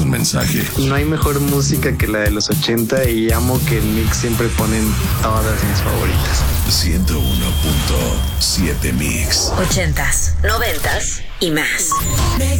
un mensaje. No hay mejor música que la de los 80 y amo que en Mix siempre ponen todas mis favoritas. 101.7 Mix. 80s, 90s y más.